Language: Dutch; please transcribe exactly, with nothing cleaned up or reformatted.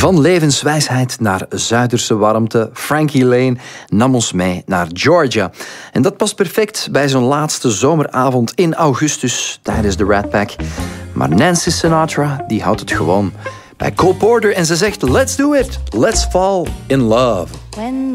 Van levenswijsheid naar Zuiderse warmte. Frankie Lane nam ons mee naar Georgia. En dat past perfect bij zo'n laatste zomeravond in augustus tijdens de Rat Pack. Maar Nancy Sinatra, die houdt het gewoon bij Cole Porter en ze zegt: let's do it, let's fall in love. When